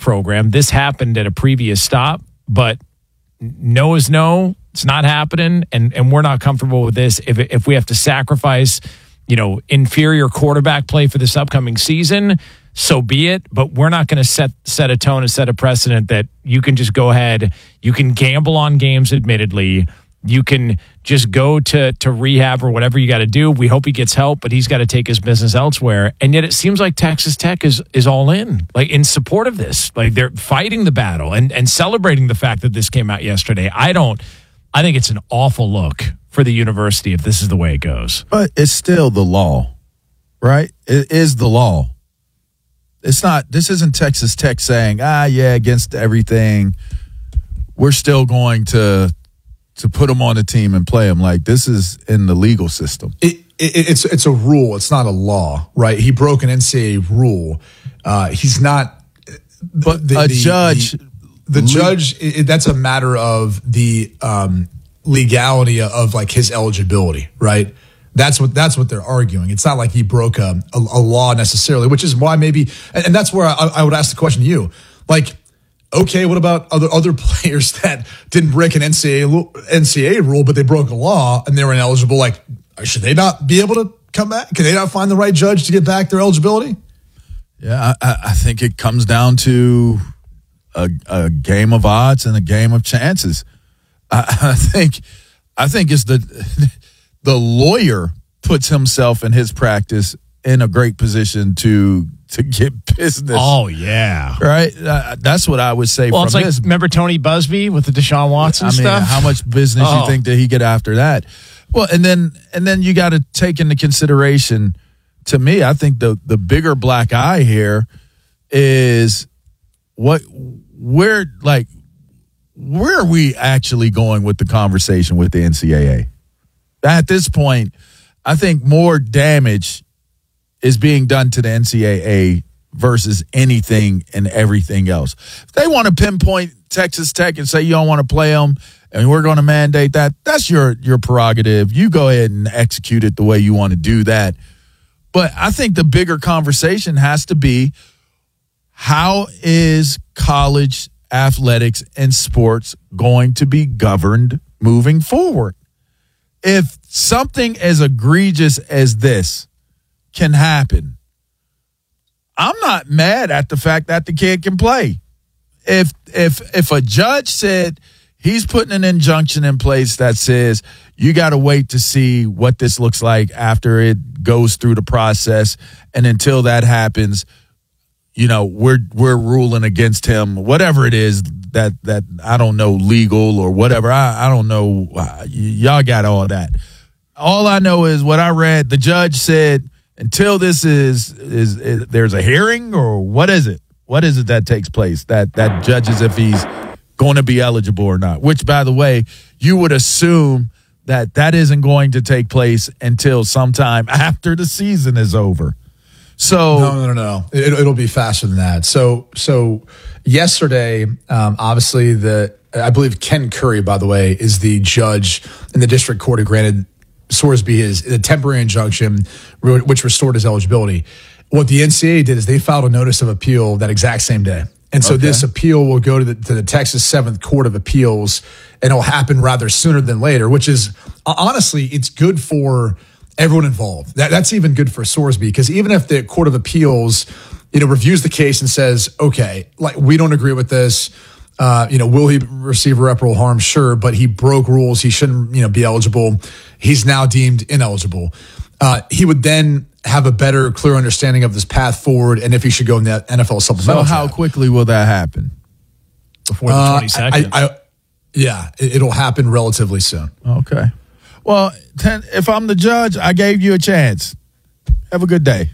program. This happened at a previous stop, but no is no. It's not happening, and we're not comfortable with this. If we have to sacrifice, inferior quarterback play for this upcoming season, so be it. But we're not going to set a tone and set a precedent that you can just go ahead. You can gamble on games, admittedly. You can just go to rehab or whatever you got to do. We hope he gets help, but he's got to take his business elsewhere. And yet it seems like Texas Tech is all in, like in support of this. Like they're fighting the battle and celebrating the fact that this came out yesterday. I think it's an awful look for the university if this is the way it goes. But it's still the law, right? It is the law. It's not. This isn't Texas Tech saying, against everything, we're still going to put them on the team and play them. Like, this is in the legal system. It's a rule. It's not a law, right? He broke an NCAA rule. He's not. But a judge. The judge, that's a matter of the legality of like his eligibility, right? That's what they're arguing. It's not like he broke a law necessarily, which is why maybe, and that's where I would ask the question to you, like, okay, what about other players that didn't break an NCAA rule, but they broke a law and they were ineligible? Like, should they not be able to come back? Can they not find the right judge to get back their eligibility? Yeah, I think it comes down to a game of odds and a game of chances. I think it's the lawyer puts himself in his practice in a great position to get business. Oh, yeah. Right? That's what I would say well, from it's like, this. Remember Tony Busby with the Deshaun Watson stuff? How much business you think that he get after that? Well, and then you got to take into consideration, to me, I think the bigger black eye here is where are we actually going with the conversation with the NCAA? At this point, I think more damage is being done to the NCAA versus anything and everything else. If they want to pinpoint Texas Tech and say you don't want to play them and we're going to mandate that, that's your prerogative. You go ahead and execute it the way you want to do that. But I think the bigger conversation has to be, how is college athletics and sports going to be governed moving forward? If something as egregious as this can happen, I'm not mad at the fact that the kid can play. If a judge said he's putting an injunction in place that says you got to wait to see what this looks like after it goes through the process, and until that happens, we're ruling against him, whatever it is that I don't know, legal or whatever. I don't know. Y'all got all that. All I know is what I read. The judge said until this is there's a hearing, or what is it? What is it that takes place that judges if he's going to be eligible or not? Which, by the way, you would assume that isn't going to take place until sometime after the season is over. So no. It'll be faster than that. So yesterday, obviously I believe Ken Curry, by the way, is the judge in the district court who granted Sorsby the temporary injunction, which restored his eligibility. What the NCAA did is they filed a notice of appeal that exact same day. And so this appeal will go to the Texas 7th Court of Appeals, and it'll happen rather sooner than later, which is, honestly, it's good for everyone involved. That's even good for Sorsby, because even if the Court of Appeals, reviews the case and says, okay, like, we don't agree with this, will he receive irreparable harm? Sure, but he broke rules. He shouldn't, be eligible. He's now deemed ineligible. He would then have a better, clear understanding of this path forward and if he should go in the NFL supplemental. So how quickly will that happen? Before the 22nd? It'll happen relatively soon. Okay. Well, if I'm the judge, I gave you a chance. Have a good day.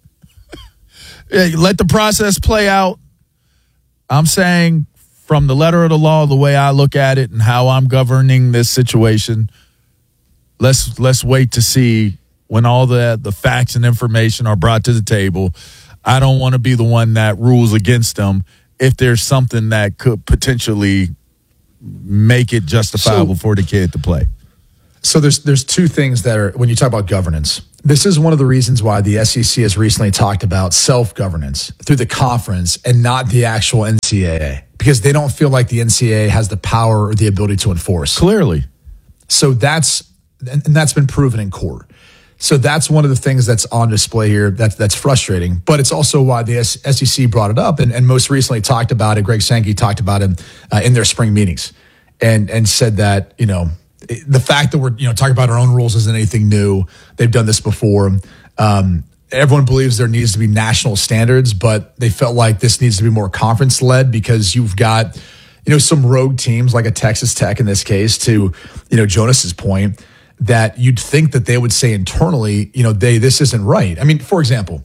Let the process play out. I'm saying, from the letter of the law, the way I look at it and how I'm governing this situation, let's wait to see when all the facts and information are brought to the table. I don't want to be the one that rules against them if there's something that could potentially make it justifiable for the kid to play. So there's two things that are, when you talk about governance, this is one of the reasons why the SEC has recently talked about self-governance through the conference and not the actual NCAA, because they don't feel like the NCAA has the power or the ability to enforce. Clearly. So that's been proven in court. So that's one of the things that's on display here that's frustrating. But it's also why the SEC brought it up and most recently talked about it. Greg Sankey talked about it in their spring meetings and said that, the fact that we're, talking about our own rules isn't anything new. They've done this before. Everyone believes there needs to be national standards, but they felt like this needs to be more conference led because you've got, some rogue teams like a Texas Tech in this case, to, Jonas's point, that you'd think that they would say internally, this isn't right. I mean, for example,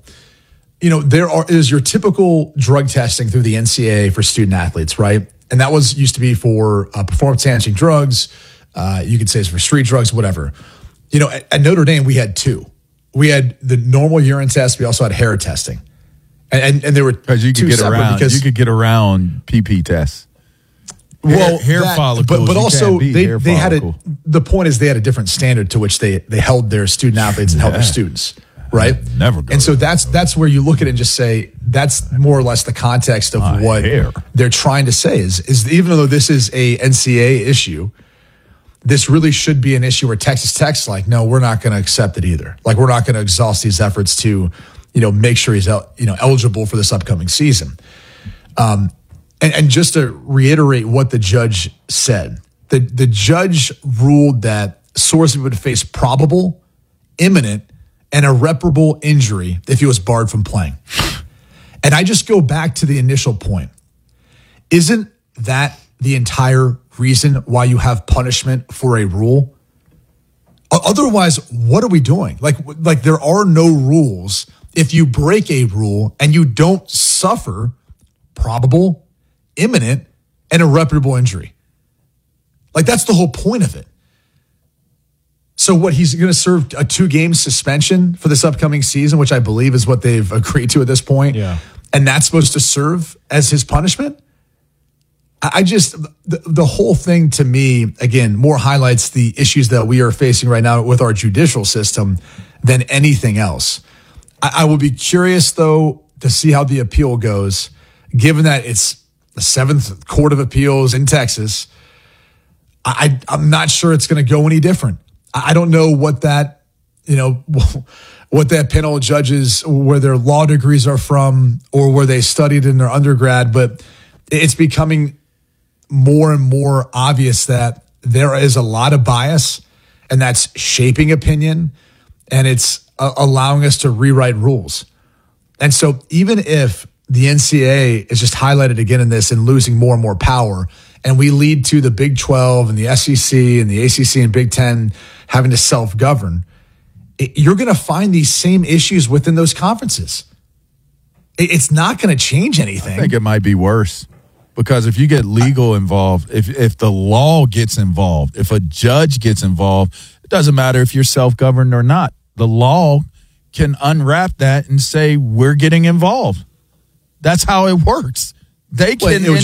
is your typical drug testing through the NCAA for student athletes, right? And that used to be for performance enhancing drugs. You could say it's for street drugs, whatever. At Notre Dame, we had two. We had the normal urine test. We also had hair testing, and there were you could get around. You could get around PP tests. Well, hair follicles, but also they had the point is they had a different standard to which they held their student athletes and held their students, right? Never. Go and so that's where you look at it and just say that's more or less the context of what they're trying to say is even though this is a NCAA issue, this really should be an issue where Texas Tech's like, no, we're not going to accept it either. Like, we're not going to exhaust these efforts to, make sure he's, eligible for this upcoming season. And just to reiterate what the judge said, the judge ruled that Sorsby would face probable, imminent, and irreparable injury if he was barred from playing. And I just go back to the initial point. Isn't that the entire reason why you have punishment for a rule? Otherwise, what are we doing? Like there are no rules. If you break a rule and you don't suffer probable, imminent, and irreparable injury. Like, that's the whole point of it. So what, he's going to serve a 2-game suspension for this upcoming season, which I believe is what they've agreed to at this point. Yeah. And that's supposed to serve as his punishment? I just, the whole thing to me, again, more highlights the issues that we are facing right now with our judicial system than anything else. I will be curious, though, to see how the appeal goes, given that it's the 7th Court of Appeals in Texas. I'm not sure it's going to go any different. I don't know what that, what that panel of judges, where their law degrees are from or where they studied in their undergrad, but it's becoming more and more obvious that there is a lot of bias, and that's shaping opinion, and it's allowing us to rewrite rules. And so even if the NCAA is just highlighted again in this and losing more and more power, and we lead to the Big 12 and the SEC and the ACC and Big 10 having to self-govern, you're going to find these same issues within those conferences. It's not going to change anything. I think it might be worse. Because if you get legal involved, if the law gets involved, if a judge gets involved, it doesn't matter if you're self-governed or not. The law can unwrap that and say, we're getting involved. That's how it works. They can it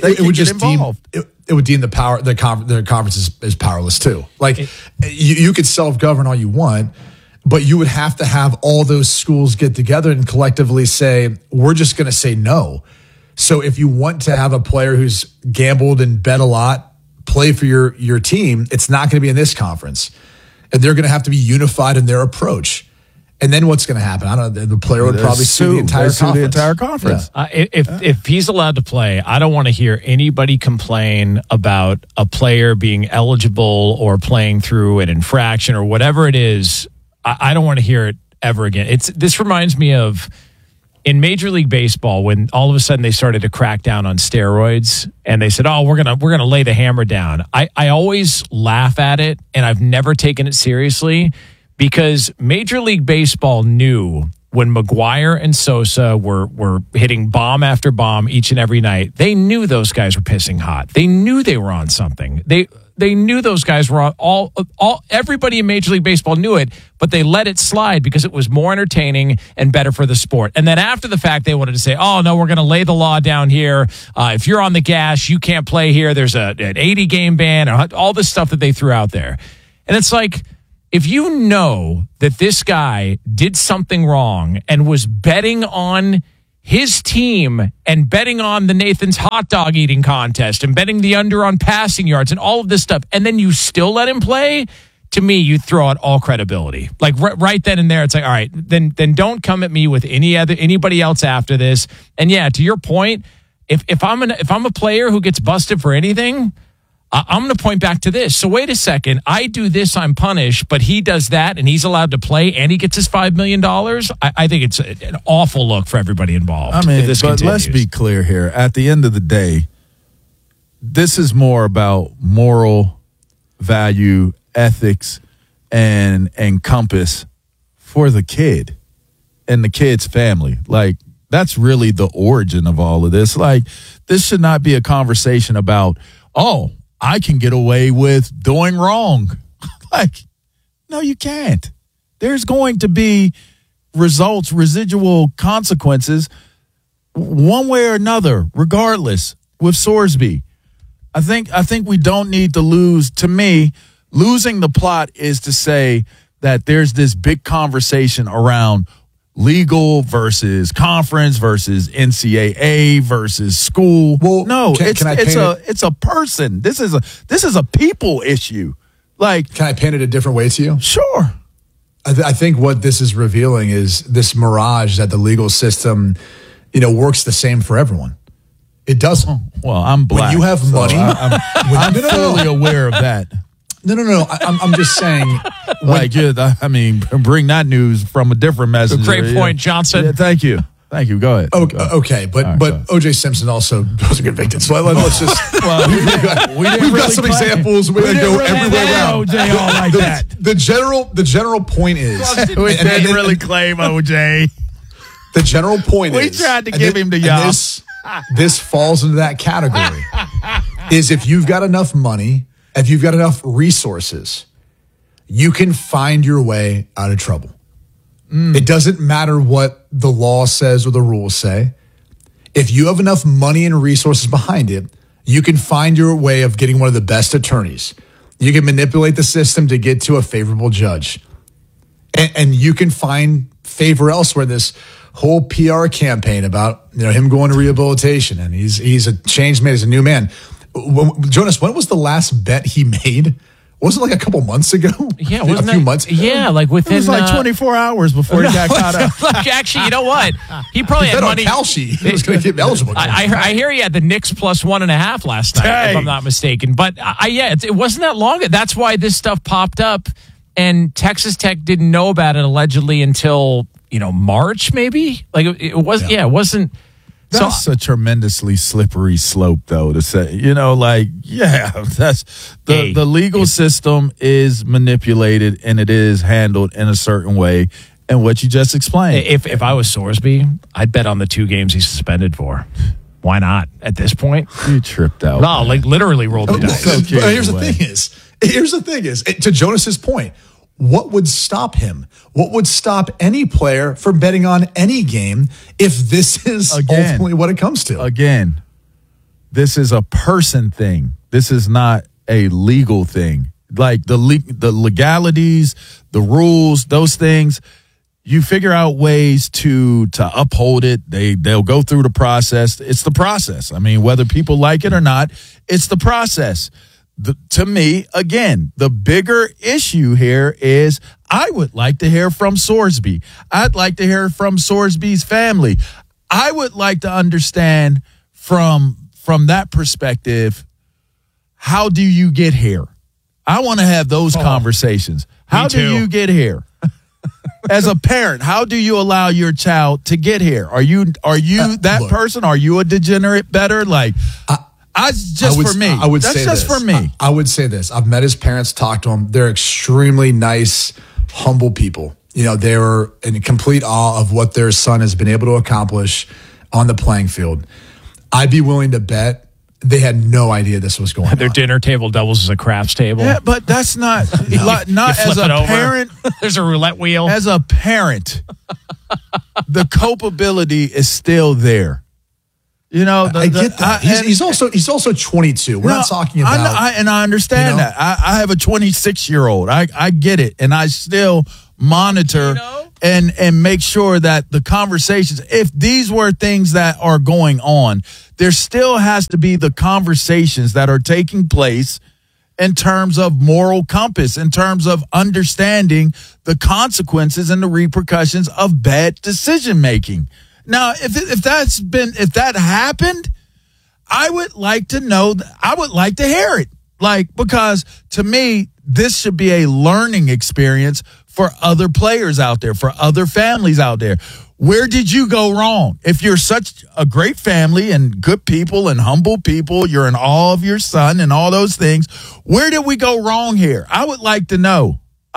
would deem the power, the conference is powerless too. Like, you could self-govern all you want, but you would have to have all those schools get together and collectively say, we're just going to say no. So if you want to have a player who's gambled and bet a lot play for your team, it's not going to be in this conference. And they're going to have to be unified in their approach. And then what's going to happen? I don't know. The player would probably sue the entire conference. Yeah. If he's allowed to play, I don't want to hear anybody complain about a player being eligible or playing through an infraction or whatever it is. I don't want to hear it ever again. This reminds me of in Major League Baseball, when all of a sudden they started to crack down on steroids and they said, oh, we're gonna lay the hammer down. I always laugh at it, and I've never taken it seriously, because Major League Baseball knew when McGwire and Sosa were hitting bomb after bomb each and every night, they knew those guys were pissing hot. They knew they were on something. They knew those guys were on all everybody in Major League Baseball knew it, but they let it slide because it was more entertaining and better for the sport. And then after the fact, they wanted to say, oh, no, we're going to lay the law down here. If you're on the gas, you can't play here. There's an 80-game ban, or all this stuff that they threw out there. And it's like, if you know that this guy did something wrong and was betting on his team and betting on the Nathan's hot dog eating contest and betting the under on passing yards and all of this stuff, and then you still let him play, to me, you throw out all credibility. Like right then and there, it's like, all right, then don't come at me with anybody else after this. And yeah, to your point, if I'm a player who gets busted for anything, I'm going to point back to this. So wait a second. I do this, I'm punished, but he does that, and he's allowed to play, and he gets his $5 million. I think it's an awful look for everybody involved. I mean, if this but continues. let's be clear here. At the end of the day, this is more about moral value, ethics, and compass for the kid and the kid's family. Like, that's really the origin of all of this. Like, this should not be a conversation about, oh, I can get away with doing wrong. Like, no, you can't. There's going to be results, residual consequences, one way or another, regardless, with Sorsby. I think we don't need to lose. To me, losing the plot is to say that there's this big conversation around legal versus conference versus NCAA versus school. Well, no, it's a person. This is a people issue. Like, can I paint it a different way to you? Sure. I think what this is revealing is this mirage that the legal system, works the same for everyone. It doesn't. Well, I'm black. When you have money, I'm fully aware of that. No. I'm just saying. Bring that news from a different messenger. Great point, Johnson. Yeah, thank you. Go ahead. Okay, but O.J. Simpson also wasn't convicted. So let's just. We've got some examples. We're going to go everywhere around. O.J. all like that. The general point is. We didn't really claim O.J. The general point is. We tried to give him to y'all. This falls into that category. Is if you've got enough money, if you've got enough resources, you can find your way out of trouble. It doesn't matter what the law says or the rules say. If you have enough money and resources behind it, you can find your way of getting one of the best attorneys. You can manipulate the system to get to a favorable judge. And you can find favor elsewhere. This whole PR campaign about him going to rehabilitation, and he's a changed man, he's a new man. Jonas, when was the last bet he made? Was it like a couple months ago? Yeah, a few months ago? Yeah, like within. It was like 24 hours before he got caught up. Like, actually, you know what? He probably had money. Kalshi. He was going to get eligible. I hear he had the Knicks plus 1.5 last night, if I'm not mistaken. But it wasn't that long. That's why this stuff popped up, and Texas Tech didn't know about it allegedly until March, maybe. Like it was. Yeah, it wasn't. That's a tremendously slippery slope, though, to say, that's the legal system is manipulated and it is handled in a certain way. And what you just explained. If I was Sorsby, I'd bet on the 2 games he's suspended for. Why not at this point? You tripped out. No, like literally rolled the dice. Here's the thing is, to Jonas's point, what would stop him? What would stop any player from betting on any game if this is ultimately what it comes to? Again, this is a person thing. This is not a legal thing. Like the legalities, the rules, those things, you figure out ways to uphold it. They'll go through the process. It's the process. I mean, whether people like it or not, it's the process. To me, again, the bigger issue here is I would like to hear from Sorsby. I'd like to hear from Sorsby's family. I would like to understand from that perspective, how do you get here? I want to have those conversations. How do you get here? As a parent, how do you allow your child to get here? Are you that person? Are you a degenerate bettor? Like, I would say this. I've met his parents, talked to them. They're extremely nice, humble people. They were in complete awe of what their son has been able to accomplish on the playing field. I'd be willing to bet they had no idea this was going on. Their dinner table doubles as a craps table. Yeah, but that's not not as a parent. There's a roulette wheel. As a parent, the culpability is still there. You know, I get that. He's also 22. We're not talking about. I understand that. I have a 26-year-old. I get it, and I still monitor and make sure that the conversations. If these were things that are going on, there still has to be the conversations that are taking place in terms of moral compass, in terms of understanding the consequences and the repercussions of bad decision making. Now, if that happened, I would like to know. I would like to hear it. Because to me, this should be a learning experience for other players out there, for other families out there. Where did you go wrong? If you're such a great family and good people and humble people, you're in awe of your son and all those things. Where did we go wrong here? I would like to know.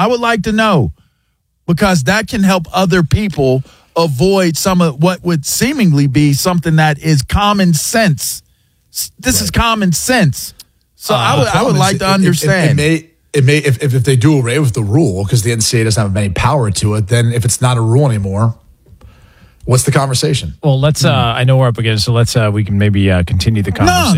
Because that can help other people avoid some of what would seemingly be something that is common sense. This is common sense. So I would like to understand. It may if they do away with the rule because the NCAA doesn't have any power to it, then if it's not a rule anymore, what's the conversation? Well, let's. I know we're up against, so let's. We can maybe continue the conversation.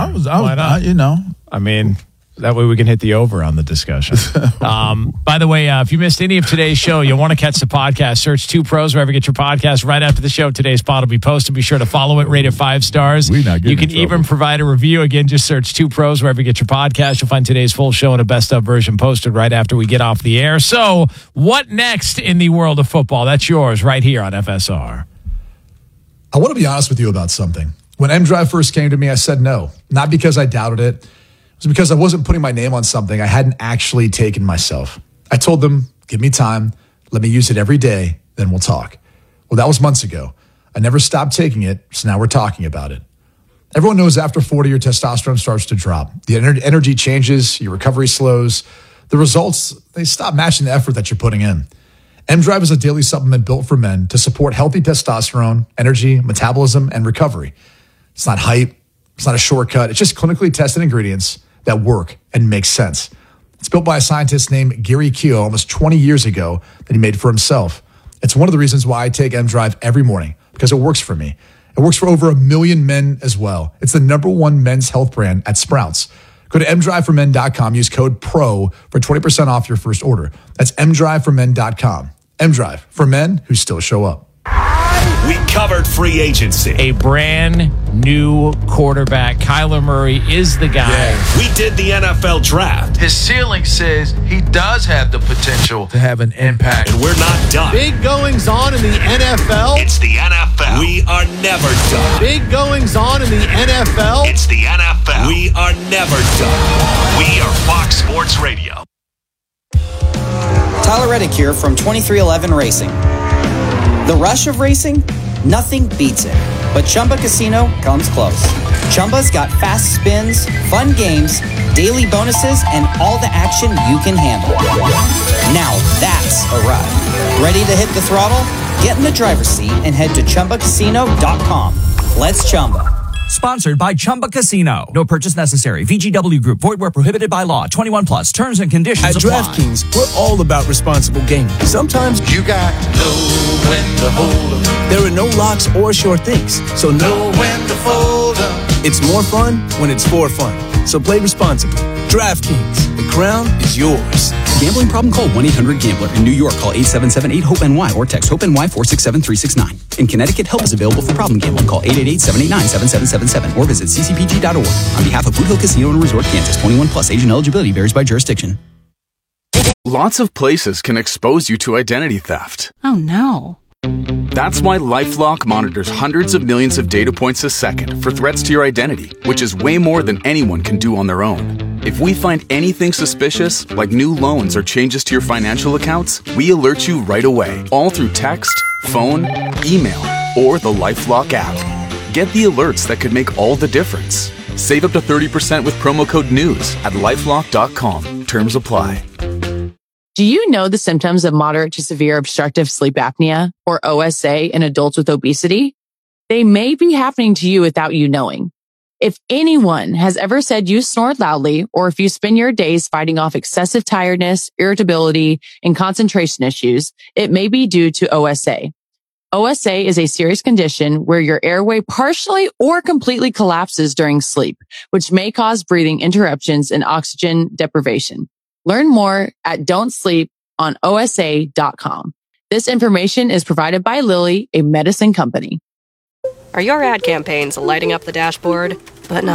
No. I mean, that way we can hit the over on the discussion. By the way, if you missed any of today's show, you'll want to catch the podcast. Search 2 Pros wherever you get your podcast. Right after the show, today's pod will be posted. Be sure to follow it, rate it 5 stars. You can even provide a review. Again, just search 2 Pros wherever you get your podcast. You'll find today's full show and a best of version posted right after we get off the air. So, what next in the world of football? That's yours right here on FSR. I want to be honest with you about something. When M-Drive first came to me, I said no. Not because I doubted it. It was because I wasn't putting my name on something I hadn't actually taken myself. I told them, give me time, let me use it every day, then we'll talk. Well, that was months ago. I never stopped taking it, so now we're talking about it. Everyone knows after 40, your testosterone starts to drop. The energy changes, your recovery slows. The results, they stop matching the effort that you're putting in. M-Drive is a daily supplement built for men to support healthy testosterone, energy, metabolism, and recovery. It's not hype. It's not a shortcut. It's just clinically tested ingredients that work and make sense. It's built by a scientist named Gary Keogh almost 20 years ago that he made for himself. It's one of the reasons why I take M-Drive every morning, because it works for me. It works for over 1 million men as well. It's the #1 men's health brand at Sprouts. Go to mdriveformen.com. Use code PRO for 20% off your first order. That's mdriveformen.com. M-Drive for men who still show up. We covered free agency. A brand new quarterback. Kyler Murray is the guy. Yeah. We did the NFL draft. His ceiling says he does have the potential to have an impact. And we're not done. Big goings on in the NFL. It's the NFL. We are never done. Big goings on in the NFL. It's the NFL. We are never done. We are Fox Sports Radio. Tyler Reddick here from 2311 Racing. The rush of racing? Nothing beats it. But Chumba Casino comes close. Chumba's got fast spins, fun games, daily bonuses, and all the action you can handle. Now that's a ride. Ready to hit the throttle? Get in the driver's seat and head to ChumbaCasino.com. Let's Chumba. Sponsored by Chumba Casino. No purchase necessary. VGW Group. Void where prohibited by law. 21 plus. Terms and conditions At apply. DraftKings, we're all about responsible gaming. Sometimes you got to know when to hold 'em. There are no locks or sure things, so know when to fold 'em. It's more fun when it's for fun. So play responsibly. DraftKings, the crown is yours. Gambling problem? Call 1-800-GAMBLER. In New York, call 877-8-HOPE-NY or text HOPE-NY 467-369. In Connecticut, help is available for problem gambling. Call 888-789-7777 or visit ccpg.org. On behalf of Boot Hill Casino and Resort, Kansas, 21 plus. Age and eligibility varies by jurisdiction. Lots of places can expose you to identity theft. Oh no. That's why LifeLock monitors hundreds of millions of data points a second for threats to your identity, which is way more than anyone can do on their own. If we find anything suspicious, like new loans or changes to your financial accounts, we alert you right away, all through text, phone, email, or the LifeLock app. Get the alerts that could make all the difference. Save up to 30% with promo code NEWS at LifeLock.com. Terms apply. Do you know the symptoms of moderate to severe obstructive sleep apnea, or OSA, in adults with obesity? They may be happening to you without you knowing. If anyone has ever said you snore loudly, or if you spend your days fighting off excessive tiredness, irritability, and concentration issues, it may be due to OSA. OSA is a serious condition where your airway partially or completely collapses during sleep, which may cause breathing interruptions and oxygen deprivation. Learn more at don'tsleeponosa.com. This information is provided by Lilly, a medicine company. Are your ad campaigns lighting up the dashboard, but not